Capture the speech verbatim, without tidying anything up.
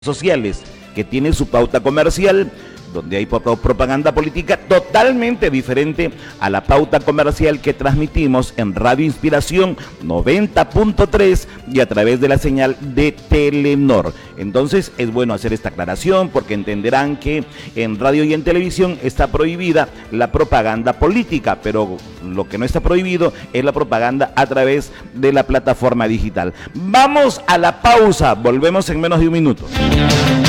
sociales, que tiene su pauta comercial, donde hay propaganda política totalmente diferente a la pauta comercial que transmitimos en Radio Inspiración noventa punto tres y a través de la señal de Telenor. Entonces es bueno hacer esta aclaración porque entenderán que en radio y en televisión está prohibida la propaganda política, pero lo que no está prohibido es la propaganda a través de la plataforma digital. Vamos a la pausa, volvemos en menos de un minuto.